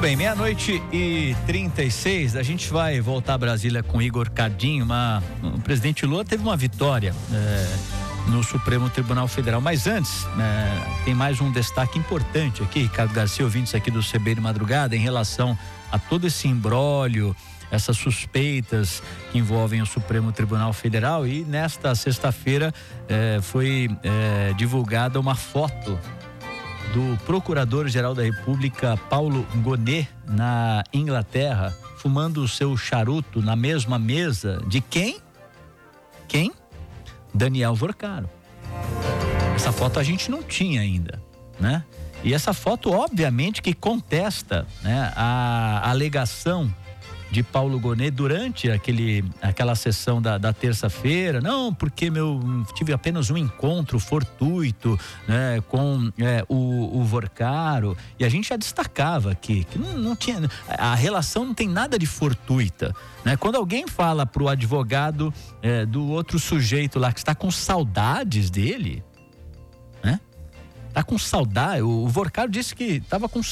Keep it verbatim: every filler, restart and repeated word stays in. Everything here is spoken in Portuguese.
bem, meia-noite e trinta e seis, a gente vai voltar a Brasília com Igor Cardinho. Uma, o presidente Lula teve uma vitória é, no Supremo Tribunal Federal, mas antes é, tem mais um destaque importante aqui, Ricardo Garcia, ouvintes aqui do C B de Madrugada, em relação a todo esse imbróglio, essas suspeitas que envolvem o Supremo Tribunal Federal. E nesta sexta-feira é, foi é, divulgada uma foto do Procurador-Geral da República, Paulo Gonet, na Inglaterra, fumando o seu charuto na mesma mesa de quem? Quem? Daniel Vorcaro. Essa foto a gente não tinha ainda, né? E essa foto, obviamente, que contesta, né, a alegação de Paulo Gonet durante aquele, aquela sessão da, da terça-feira. Não, porque meu, tive apenas um encontro fortuito, né, com é, o, o Vorcaro. E a gente já destacava aqui que não, não tinha, a relação não tem nada de fortuita, né? Quando alguém fala pro advogado é, do outro sujeito lá que está com saudades dele, né? Tá com saudade, o, o Vorcaro disse que estava com